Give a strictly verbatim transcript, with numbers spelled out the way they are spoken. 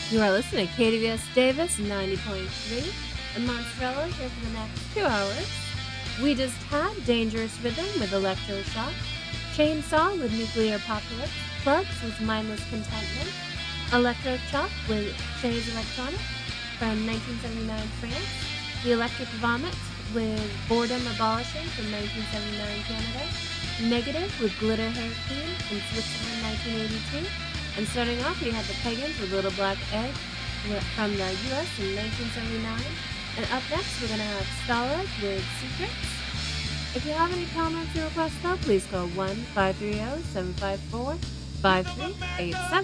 You are listening to K D V S Davis ninety point three and Monstrello here for the next two hours. We just had Dangerous Rhythm with Electroshock, Chainsaw with Nuclear Apocalypse, Plugs with Mindless Contentment, Electroshock with Chez Electronic from nineteen seventy-nine France, The Electric Vomit with Boredom Abolishing from nineteen seventy-nine Canada, Negative with Glitter Hair Queen from Switzerland nineteen eighty-two, and starting off, we had the Pagans with Little Black Egg from the U S in nineteen seventy-nine. And up next, we're going to have Stalag with Secrets. If you have any comments or requests, though, please call one five three zero, seven five four, five three eight seven.